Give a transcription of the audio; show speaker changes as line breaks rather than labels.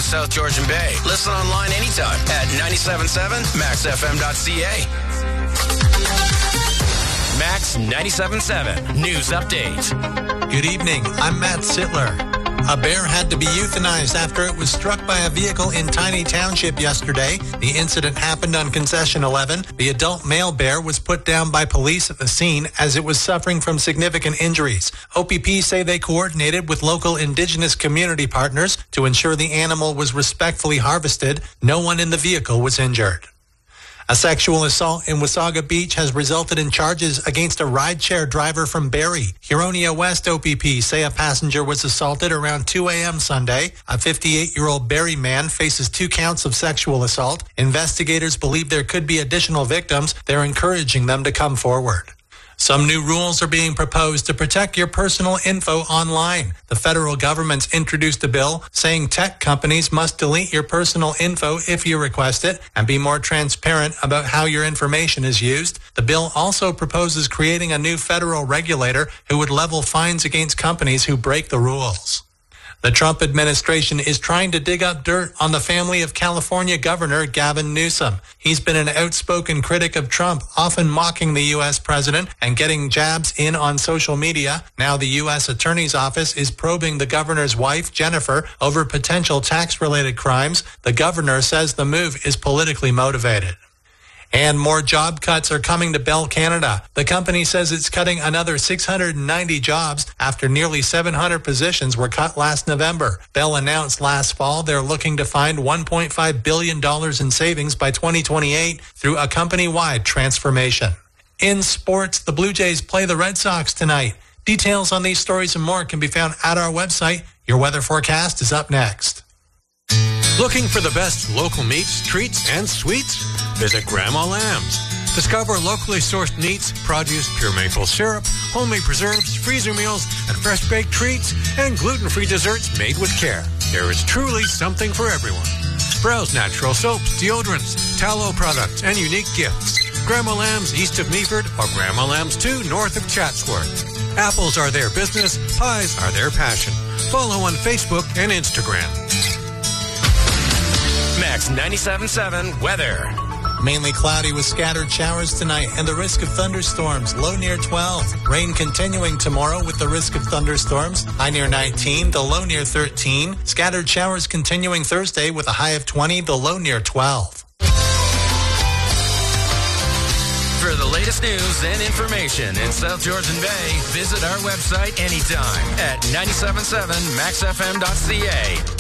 South Georgian Bay. Listen online anytime at 977maxfm.ca. Max 97.7 News Update.
Good evening. I'm Matt Sittler. A bear had to be euthanized after it was struck by a vehicle in Tiny Township yesterday. The incident happened on Concession 11. The adult male bear was put down by police at the scene as it was suffering from significant injuries. OPP say they coordinated with local indigenous community partners to ensure the animal was respectfully harvested. No one in the vehicle was injured. A sexual assault in Wasaga Beach has resulted in charges against a rideshare driver from Barrie. Huronia West OPP say a passenger was assaulted around 2 a.m. Sunday. A 58-year-old Barrie man faces 2 counts of sexual assault. Investigators believe there could be additional victims. They're encouraging them to come forward. Some new rules are being proposed to protect your personal info online. The federal government's introduced a bill saying tech companies must delete your personal info if you request it and be more transparent about how your information is used. The bill also proposes creating a new federal regulator who would level fines against companies who break the rules. The Trump administration is trying to dig up dirt on the family of California Governor Gavin Newsom. He's been an outspoken critic of Trump, often mocking the U.S. president and getting jabs in on social media. Now the U.S. Attorney's Office is probing the governor's wife, Jennifer, over potential tax-related crimes. The governor says the move is politically motivated. And more job cuts are coming to Bell Canada. The company says it's cutting another 690 jobs after nearly 700 positions were cut last November. Bell announced last fall they're looking to find $1.5 billion in savings by 2028 through a company-wide transformation. In sports, the Blue Jays play the Red Sox tonight. Details on these stories and more can be found at our website. Your weather forecast is up next.
Looking for the best local meats, treats, and sweets? Visit Grandma Lamb's. Discover locally sourced meats, produce, pure maple syrup, homemade preserves, freezer meals, and fresh-baked treats, and gluten-free desserts made with care. There is truly something for everyone. Browse natural soaps, deodorants, tallow products, and unique gifts. Grandma Lamb's east of Meaford or Grandma Lamb's 2 north of Chatsworth. Apples are their business, pies are their passion. Follow on Facebook and Instagram.
Max 97.7 weather.
Mainly cloudy with scattered showers tonight and the risk of thunderstorms, low near 12. Rain continuing tomorrow with the risk of thunderstorms, high near 19, the low near 13. Scattered showers continuing Thursday with a high of 20, the low near 12.
For the latest news and information in South Georgian Bay, visit our website anytime at 977maxfm.ca.